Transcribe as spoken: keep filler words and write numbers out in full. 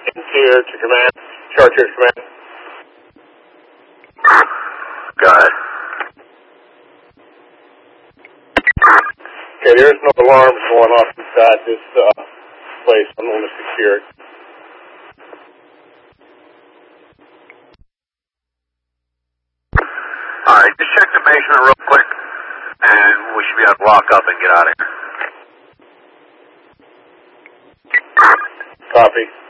Interior to command. Charger to command. Got it. Okay, there's no alarms going off inside this uh, place. I'm going to secure it. All right, just check the basement real quick, and we should be able to lock up and get out of here. Copy.